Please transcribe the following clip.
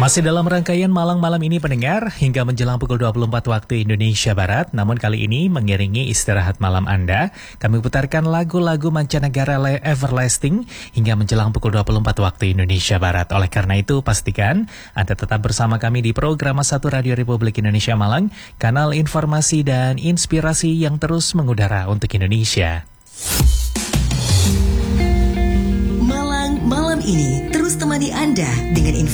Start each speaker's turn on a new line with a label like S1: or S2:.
S1: Masih dalam rangkaian malam-malam ini pendengar, hingga menjelang pukul 24 waktu Indonesia Barat, namun kali ini mengiringi istirahat malam Anda, kami putarkan lagu-lagu mancanegara Everlasting hingga menjelang pukul 24 waktu Indonesia Barat. Oleh karena itu, pastikan Anda tetap bersama kami di program 1 Radio Republik Indonesia Malang, kanal informasi dan inspirasi yang terus mengudara untuk Indonesia.
S2: Malang malam ini terus temani Anda dengan informasi